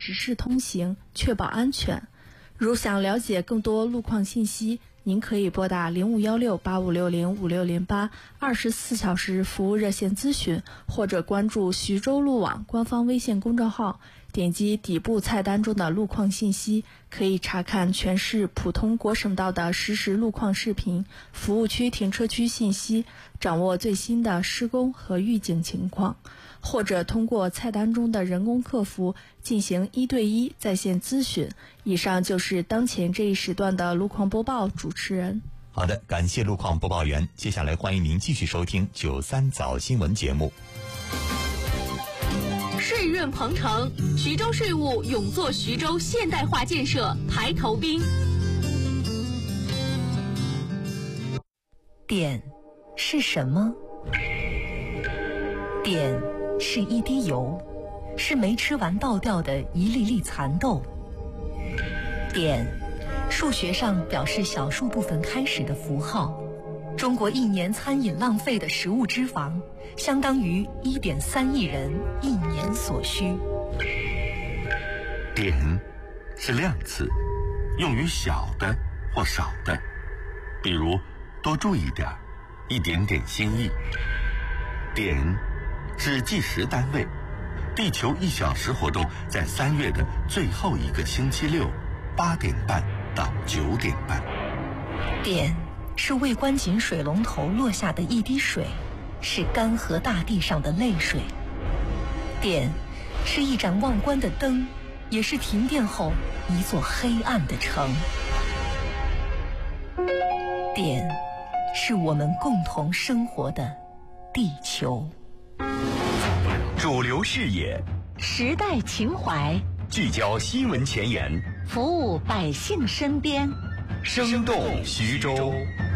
指示通行，确保安全。如想了解更多路况信息，您可以拨打051685605608 24小时服务热线咨询，或者关注徐州路网官方微信公众号，点击底部菜单中的路况信息，可以查看全市普通国省道的实时路况视频、服务区停车区信息，掌握最新的施工和预警情况，或者通过菜单中的人工客服进行1对1在线咨询。以上就是当前这一时段的路况播报，主持人。 好的，感谢路况播报员。接下来欢迎您继续收听93早新闻节目。 税润鹏程，徐州税务勇做徐州现代化建设排头兵。 碘是什么？碘是一滴油，是没吃完倒掉的一粒粒蚕豆。碘，数学上表示小数部分开始的符号。中国1年餐饮浪费的食物脂肪，相当于1.3亿人1年所需。 碘是量词，用于小的或少的，比如多注意点，一点点心意。碘是计时单位，地球1小时活动在3月的最后一个星期六8点半到9点半。 碘是未关紧水龙头落下的一滴水，是干涸大地上的泪水。碘是一盏忘关的灯，也是停电后一座黑暗的城。碘是我们共同生活的地球。 主流视野， 时代情怀， 聚焦新闻前沿， 服务百姓身边， 生动徐州。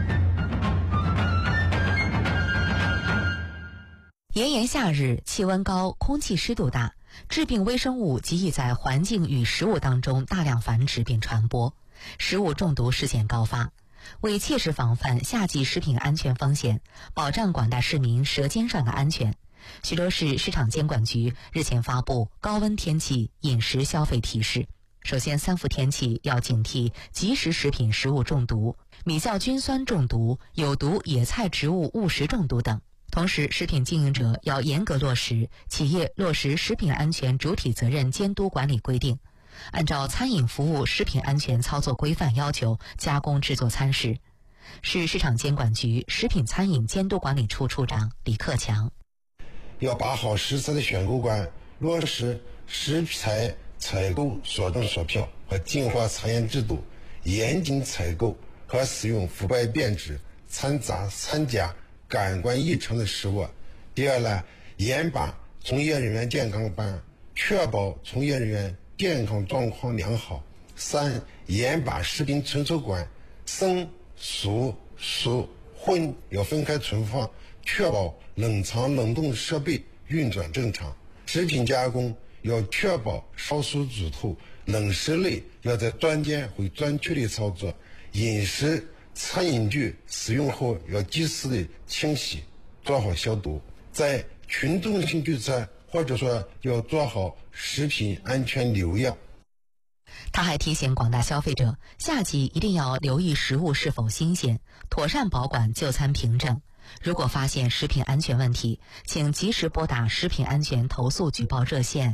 炎炎夏日，气温高，空气湿度大，致病微生物极易在环境与食物当中大量繁殖并传播，食物中毒事件高发。为切实防范夏季食品安全风险，保障广大市民舌尖上的安全，徐州市市场监管局日前发布高温天气饮食消费提示。首先，3伏天气要警惕即食食品食物中毒、米酵菌酸中毒、有毒野菜植物误食中毒等。同时，食品经营者要严格落实企业落实食品安全主体责任监督管理规定，按照餐饮服务食品安全操作规范要求加工制作餐食。市市场监管局食品餐饮监督管理处处长李克强。 要把好食材的选购观，落实食材采购所证所票和进化查验制度，严禁采购和使用腐败变质、掺杂掺假、感官异常的食物。第二呢，严把从业人员健康班，确保从业人员健康状况良好。3，严把食品存储管生、熟、混要分开存放，确保冷藏冷冻设备运转正常。食品加工要确保烧熟煮透，冷食类要在专间或专区里操作。饮食餐饮具使用后要及时的清洗，做好消毒。在群众性聚餐或者说要做好食品安全留样。 他还提醒广大消费者，夏季一定要留意食物是否新鲜，妥善保管就餐凭证。如果发现食品安全问题，请及时拨打食品安全投诉举报热线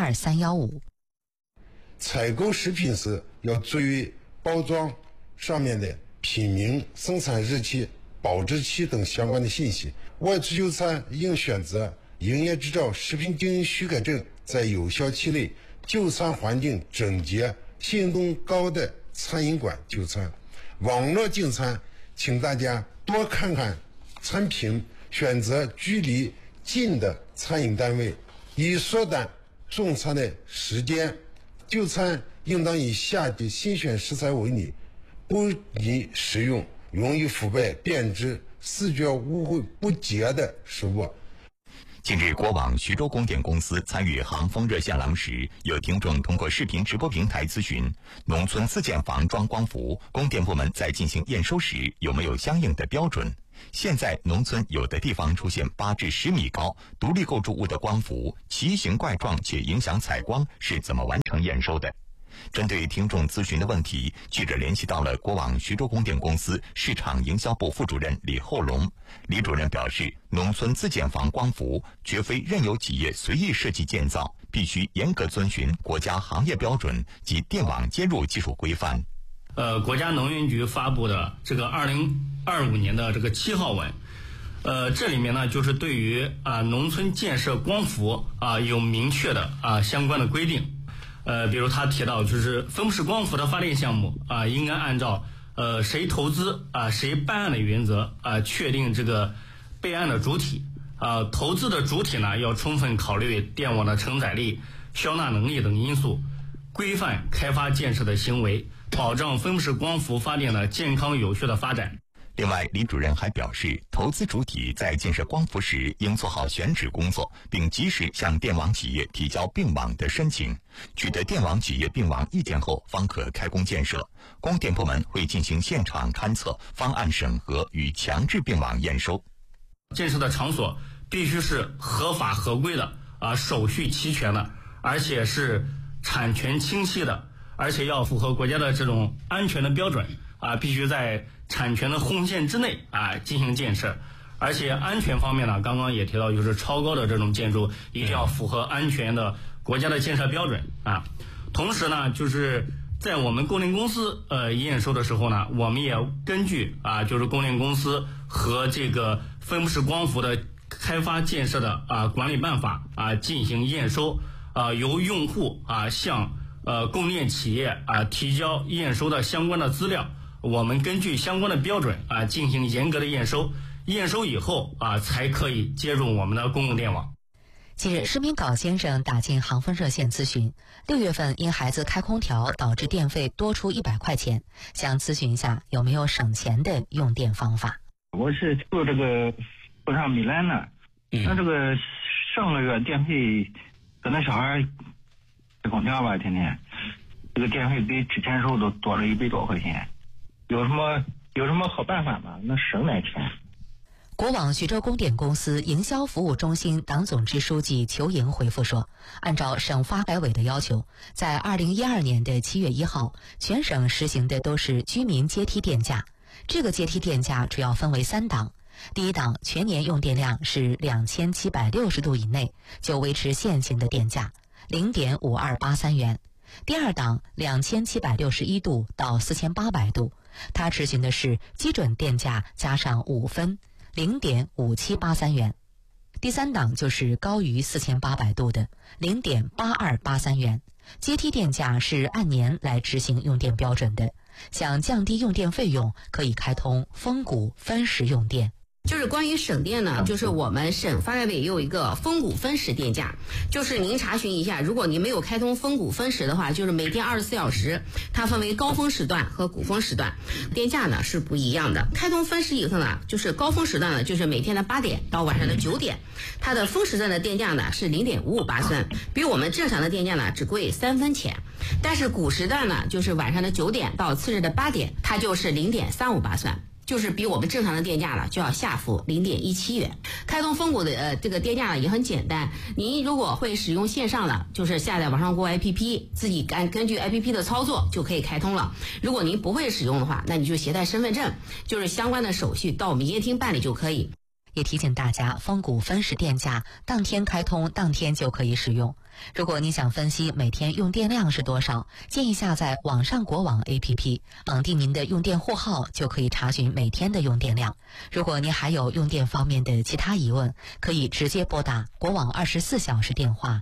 12315。 采购食品时要注意包装上面的品名、生产日期、保质期等相关的信息。外出就餐应选择营业执照、食品经营许可证在有效期内，就餐环境整洁、信用度高的餐饮馆就餐。网络订餐，请大家多看看餐评，选择距离近的餐饮单位，以缩短送餐的时间。就餐应当以夏季新选食材为例，不宜食用容易腐败变质、视觉污秽不洁的食物。 近日，国网徐州供电公司参与航风热线廊时，有听众通过视频直播平台咨询，农村自建房装光伏，供电部门在进行验收时有没有相应的标准？ 现在农村有的地方出现8至10米高独立构筑物的光伏，奇形怪状且影响采光，是怎么完成验收的？针对听众咨询的问题，记者联系到了国网徐州供电公司市场营销部副主任李厚龙。李主任表示，农村自建房光伏绝非任由企业随意设计建造，必须严格遵循国家行业标准及电网接入技术规范。 国家能源局发布的这个2025年的这个7号文，这里面呢就是对于农村建设光伏有明确的相关的规定。比如他提到，就是分布式光伏的发电项目应该按照谁投资谁办案的原则确定这个备案的主体。投资的主体呢要充分考虑电网的承载力、消纳能力等因素，规范开发建设的行为，保障分布式光伏发电的健康有序的发展。 另外，李主任还表示，投资主体在建设光伏时应做好选址工作，并及时向电网企业提交并网的申请，取得电网企业并网意见后方可开工建设。供电部门会进行现场勘测、方案审核与强制并网验收。 建设的场所必须是合法合规的手续齐全的，而且是产权清晰的，而且要符合国家的这种安全的标准必须在产权的红线之内进行建设。而且安全方面呢，刚刚也提到，就是超高的这种建筑一定要符合安全的国家的建设标准同时呢，就是在我们供电公司验收的时候呢，我们也根据就是供电公司和这个分布式光伏的开发建设的管理办法进行验收，由用户向供电企业提交验收的相关的资料，我们根据相关的标准进行严格的验收，验收以后才可以接入我们的公共电网。 近日，市民高先生打进航风热线咨询，6月份因孩子开空调导致电费多出100块钱，想咨询一下有没有省钱的用电方法。 我是住这个附上米兰的，那这个上个月电费，可能小孩开空调吧，天天这个电费比之前时候都多了100多块钱，有什么好办法吗？能省点钱？ 国网徐州供电公司营销服务中心党总支书记裘莹回复说，按照省发改委的要求，在2012年的7月1号，全省实行的都是居民阶梯电价。这个阶梯电价主要分为3档，第一档全年用电量是2760度以内，就维持现行的电价 0.5283 元。第二档2761度到4800度，它执行的是基准电价加上5分0.5783 元。第三档就是高于4800度的 0.8283 元。阶梯电价是按年来执行用电标准的，想降低用电费用，可以开通峰谷分时用电。 就是关于省电呢，就是我们省发改委有一个峰谷分时电价，就是您查询一下，如果您没有开通峰谷分时的话，就是每天24小时，它分为高峰时段和谷峰时段，电价呢是不一样的。开通分时以后呢，就是高峰时段呢，就是每天的8点到晚上的9点，它的峰时段的电价呢是0.5583，比我们正常的电价呢只贵3分钱。但是谷时段呢，就是晚上的9点到次日的8点，它就是0.358算。就是比我们正常的电价呢就要下浮0.17元。开通峰谷的这个电价呢也很简单，您如果会使用线上的，就是下载网上购 APP， 自己根据 APP 的操作就可以开通了。如果您不会使用的话，那你就携带身份证，就是相关的手续到我们营业厅办理就可以。 也提醒大家，峰谷分时电价当天开通当天就可以使用。如果你想分析每天用电量是多少，建议下载网上国网 APP， 绑定您的用电户号就可以查询每天的用电量。如果您还有用电方面的其他疑问，可以直接拨打国网24小时电话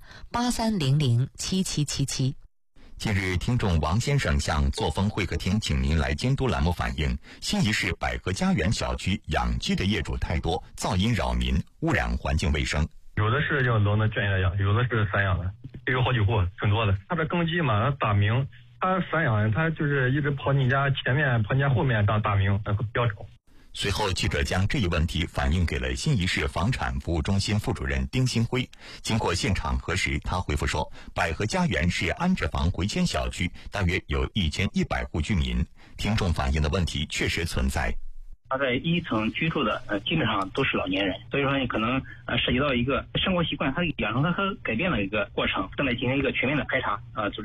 83007777。 近日，听众王先生向作风会客厅请您来监督栏目反映，新沂市百合家园小区养鸡的业主太多，噪音扰民，污染环境卫生。 有的是用笼子圈的养，有的是散养的，也有好几户，挺多的。他这耕鸡嘛，打鸣，他散养，他就是一直跑你家前面，跑你家后面当打鸣，比较吵。 随后，记者将这一问题反映给了新沂市房产服务中心副主任丁新辉。经过现场核实，他回复说，百合家园是安置房回迁小区，大约有1100户居民。听众反映的问题确实存在。 他在一层居住的基本上都是老年人，所以说你可能涉及到一个生活习惯，他养成他和改变的一个过程，正在进行一个全面的排查组织